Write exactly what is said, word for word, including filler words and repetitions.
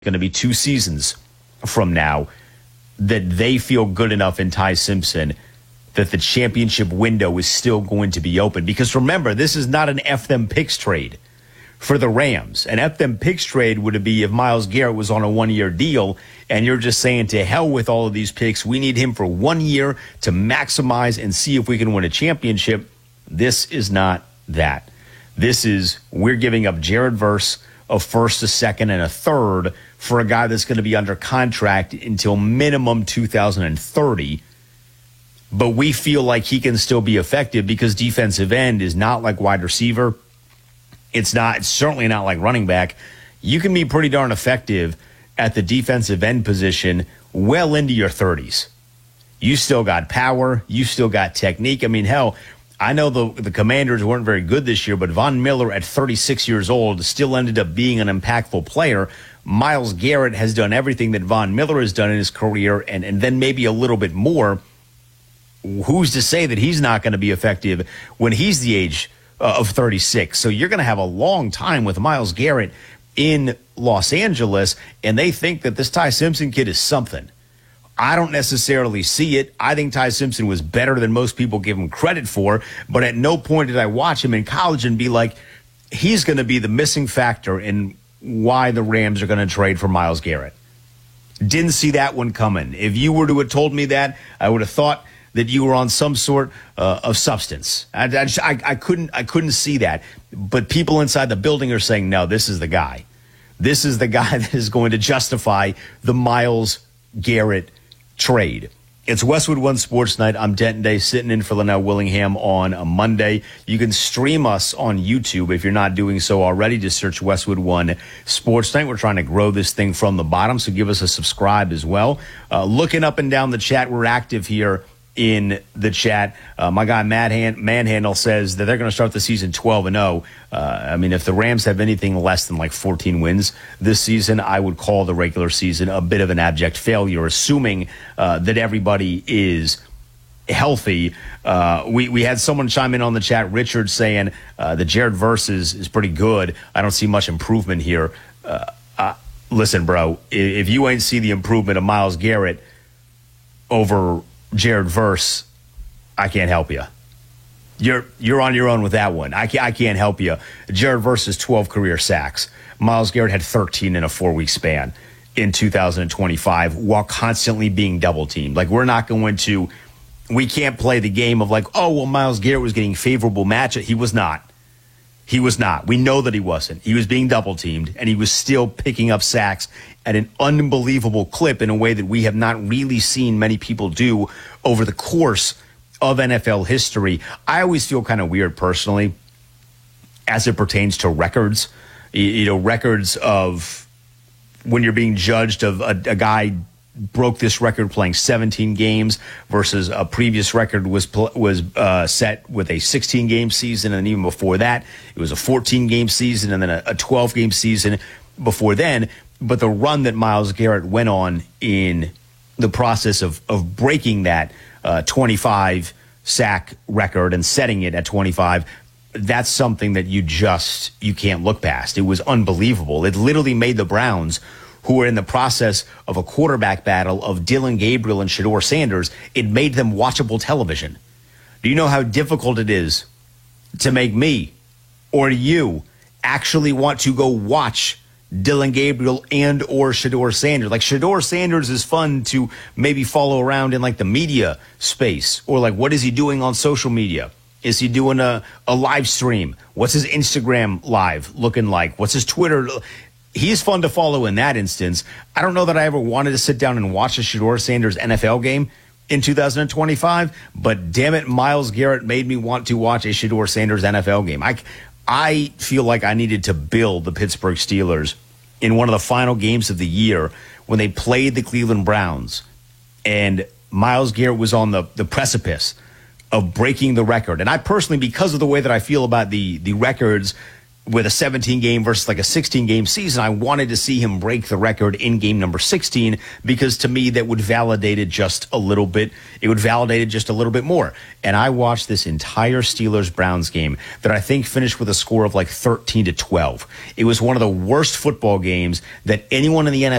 going to be two seasons from now, that they feel good enough in Ty Simpson that the championship window is still going to be open. Because remember, this is not an F them picks trade for the Rams. An F them picks trade would be if Myles Garrett was on a one-year deal and you're just saying to hell with all of these picks. We need him for one year to maximize and see if we can win a championship. This is not that. This is, we're giving up Jared Verse, a first, a second, and a third for a guy that's going to be under contract until minimum two thousand thirty. But we feel like he can still be effective because defensive end is not like wide receiver. It's not, it's certainly not like running back. You can be pretty darn effective at the defensive end position well into your thirties. You still got power. You still got technique. I mean, hell, I know the the Commanders weren't very good this year, but Von Miller at thirty-six years old still ended up being an impactful player. Myles Garrett has done everything that Von Miller has done in his career, and, and then maybe a little bit more. Who's to say that he's not going to be effective when he's the age uh, of thirty-six? So you're going to have a long time with Myles Garrett in Los Angeles, and they think that this Ty Simpson kid is something. I don't necessarily see it. I think Ty Simpson was better than most people give him credit for, but at no point did I watch him in college and be like, he's going to be the missing factor in why the Rams are going to trade for Myles Garrett. Didn't see that one coming. If you were to have told me that, I would have thought that you were on some sort uh, of substance. I, I, just, I, I couldn't I couldn't see that. But people inside the building are saying, no, this is the guy. This is the guy that is going to justify the Myles Garrett trade. It's Westwood One Sports Night. I'm Denton Day, sitting in for Linnell Willingham on a Monday. You can stream us on YouTube if you're not doing so already. Just search Westwood One Sports Night. We're trying to grow this thing from the bottom, so give us a subscribe as well. Uh, looking up and down the chat, we're active here in the chat. Uh, my guy Mad Hand, Manhandle says that they're going to start the season twelve and oh. Uh, I mean, if the Rams have anything less than like fourteen wins this season, I would call the regular season a bit of an abject failure, assuming uh, that everybody is healthy. Uh, we, we had someone chime in on the chat, Richard, saying uh, the Jared Verse is, is pretty good. I don't see much improvement here. Uh, uh, listen, bro, if you ain't see the improvement of Myles Garrett over Jared Verse, I can't help you. You're you're on your own with that one. I can't, I can't help you. Jared Verse has twelve career sacks. Myles Garrett had thirteen in a four-week span in two thousand twenty-five while constantly being double-teamed. Like, we're not going to – we can't play the game of like, oh, well, Myles Garrett was getting favorable matchup. He was not. He was not. We know that he wasn't. He was being double-teamed, and he was still picking up sacks at an unbelievable clip in a way that we have not really seen many people do over the course of N F L history. I always feel kind of weird personally as it pertains to records. You know, records of when you're being judged of a, a guy broke this record playing seventeen games versus a previous record was was uh, set with a sixteen game season, and even before that it was a fourteen game season, and then a, a twelve game season before then. But the run that Myles Garrett went on in the process of of breaking that uh, twenty-five sack record and setting it at twenty-five, that's something that you just you can't look past. It was unbelievable. It literally made the Browns, who were in the process of a quarterback battle of Dylan Gabriel and Shedeur Sanders, it made them watchable television. Do you know how difficult it is to make me or you actually want to go watch Dylan Gabriel and or Shedeur Sanders? Like, Shedeur Sanders is fun to maybe follow around in like the media space, or like, what is he doing on social media? Is he doing a, a live stream? What's his Instagram live looking like? What's his Twitter? He's fun to follow in that instance. I don't know that I ever wanted to sit down and watch a Shedeur Sanders N F L game in two thousand twenty-five, but damn it, Myles Garrett made me want to watch a Shedeur Sanders N F L game. I, I feel like I needed to build the Pittsburgh Steelers in one of the final games of the year when they played the Cleveland Browns, and Myles Garrett was on the, the precipice of breaking the record. And I personally, because of the way that I feel about the, the records with a seventeen game versus like a sixteen game season, I wanted to see him break the record in game number sixteen, because to me that would validate it just a little bit. It would validate it just a little bit more. And I watched this entire Steelers-Browns game that I think finished with a score of like thirteen to twelve. It was one of the worst football games that anyone in the N F L